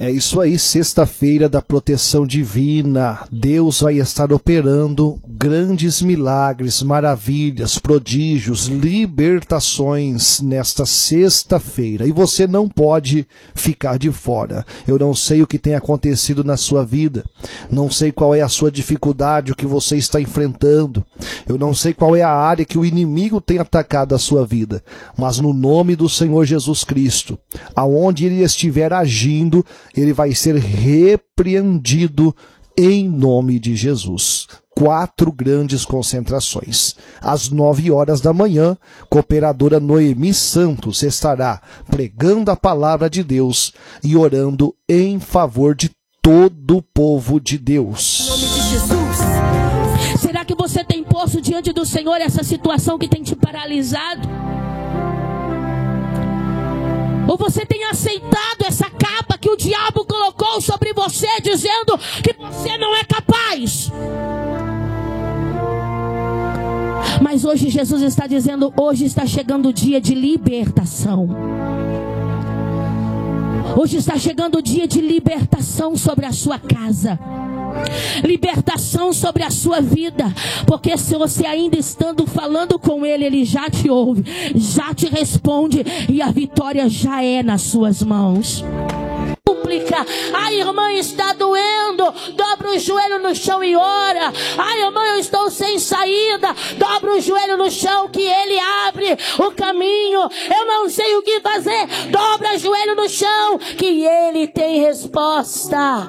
É isso aí, sexta-feira da proteção divina. Deus vai estar operando grandes milagres, maravilhas, prodígios, libertações nesta sexta-feira. E você não pode ficar de fora. Eu não sei o que tem acontecido na sua vida. Não sei qual é a sua dificuldade, o que você está enfrentando. Eu não sei qual é a área que o inimigo tem atacado a sua vida. Mas no nome do Senhor Jesus Cristo, aonde ele estiver agindo, ele vai ser repreendido em nome de Jesus. 4 grandes concentrações. Às 9 horas da manhã, cooperadora Noemi Santos estará pregando a palavra de Deus e orando em favor de todo o povo de Deus. Em nome de Jesus. Será que você tem posto diante do Senhor essa situação que tem te paralisado? Ou você tem aceitado essa capa que o diabo colocou sobre você, dizendo que você não é capaz? Mas hoje Jesus está dizendo, hoje está chegando o dia de libertação. Hoje está chegando o dia de libertação sobre a sua casa. Libertação sobre a sua vida. Porque se você ainda estando falando com Ele, Ele já te ouve, já te responde, e a vitória já é nas suas mãos. A irmã está doendo, dobra o joelho no chão e ora. Ai, irmã, eu estou sem saída, dobra o joelho no chão que Ele abre o caminho. Eu não sei o que fazer, dobra o joelho no chão que Ele tem resposta.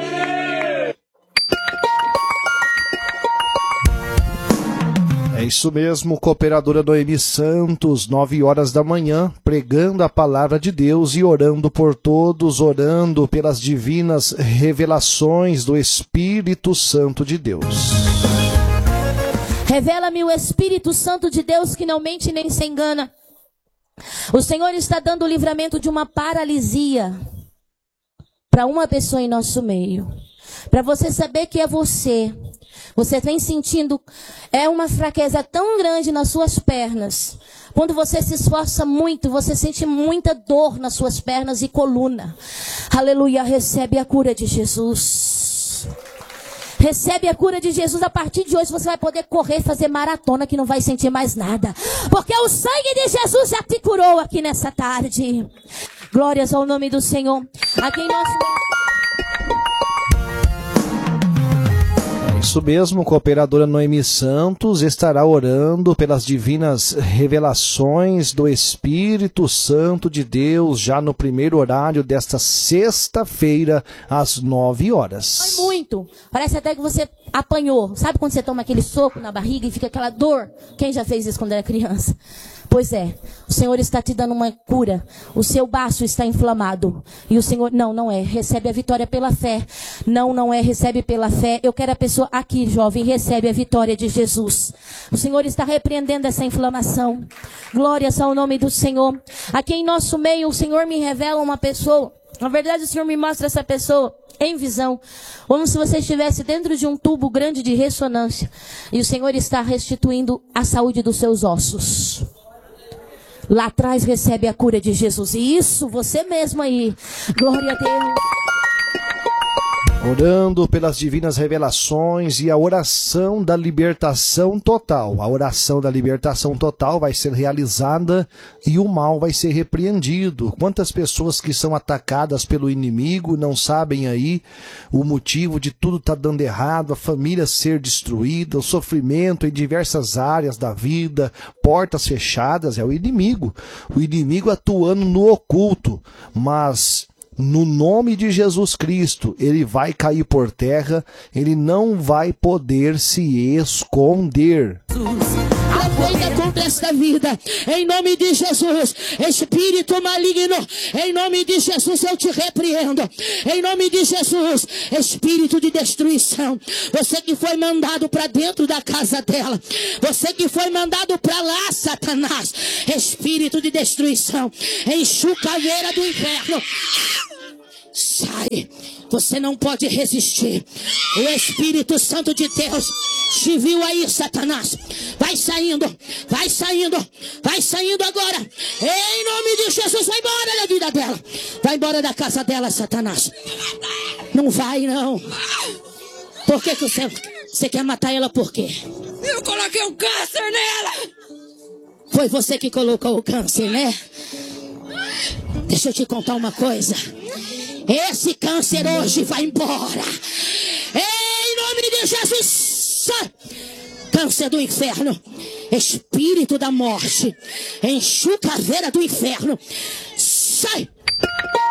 É isso mesmo, cooperadora Noemi Santos, 9 horas da manhã, pregando a palavra de Deus e orando por todos, orando pelas divinas revelações do Espírito Santo de Deus. Revela-me o Espírito Santo de Deus que não mente nem se engana. O Senhor está dando o livramento de uma paralisia para uma pessoa em nosso meio. Para você saber que é você. Você vem sentindo uma fraqueza tão grande nas suas pernas. Quando você se esforça muito, você sente muita dor nas suas pernas e coluna. Aleluia, recebe a cura de Jesus. Recebe a cura de Jesus. A partir de hoje você vai poder correr, fazer maratona que não vai sentir mais nada. Porque o sangue de Jesus já te curou aqui nessa tarde. Glórias ao nome do Senhor. Aqui em nosso... Isso mesmo, cooperadora Noemi Santos estará orando pelas divinas revelações do Espírito Santo de Deus já no primeiro horário desta sexta-feira, às 9 horas. Muito. Parece até que você apanhou. Sabe quando você toma aquele soco na barriga e fica aquela dor? Quem já fez isso quando era criança? Pois é, o Senhor está te dando uma cura. O seu baço está inflamado. E o Senhor, não é. Recebe a vitória pela fé. Não é. Recebe pela fé. Eu quero a pessoa aqui, jovem, recebe a vitória de Jesus. O Senhor está repreendendo essa inflamação. Glórias ao nome do Senhor. Aqui em nosso meio, o Senhor me revela uma pessoa. Na verdade, o Senhor me mostra essa pessoa em visão, como se você estivesse dentro de um tubo grande de ressonância. E o Senhor está restituindo a saúde dos seus ossos. Lá atrás recebe a cura de Jesus. E isso, você mesmo aí. Glória a Deus. Orando pelas divinas revelações e a oração da libertação total. A oração da libertação total vai ser realizada e o mal vai ser repreendido. Quantas pessoas que são atacadas pelo inimigo não sabem aí o motivo de tudo estar dando errado, a família ser destruída, o sofrimento em diversas áreas da vida, portas fechadas, é o inimigo. O inimigo atuando no oculto, mas... no nome de Jesus Cristo, ele vai cair por terra, ele não vai poder se esconder. Arranca contra esta vida, em nome de Jesus. Espírito maligno, em nome de Jesus eu te repreendo. Em nome de Jesus, espírito de destruição, você que foi mandado para dentro da casa dela, você que foi mandado para lá, Satanás, espírito de destruição, enxucadeira do inferno, sai, Você não pode resistir. O Espírito Santo de Deus te viu aí, Satanás. Vai saindo, vai saindo, vai saindo agora. Em nome de Jesus, vai embora da vida dela. Vai embora da casa dela, Satanás. Não vai, não. Por que você quer matar ela por quê? Eu coloquei um câncer nela. Foi você que colocou o câncer, né? Deixa eu te contar uma coisa. Esse câncer hoje vai embora. Em nome de Jesus. Câncer do inferno, espírito da morte, enxucaveira do inferno, sai